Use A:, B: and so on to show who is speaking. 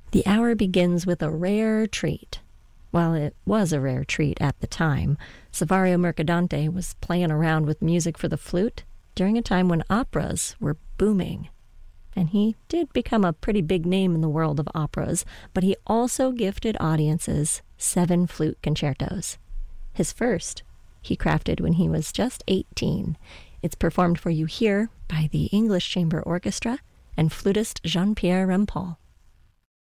A: The hour begins with a rare treat. Well, it was a rare treat at the time. Savario Mercadante was playing around with music for the flute during a time when operas were booming. And he did become a pretty big name in the world of operas, but he also gifted audiences 7 flute concertos. His first he crafted when he was just 18. It's performed for you here by the English Chamber Orchestra and flutist Jean-Pierre Rampal.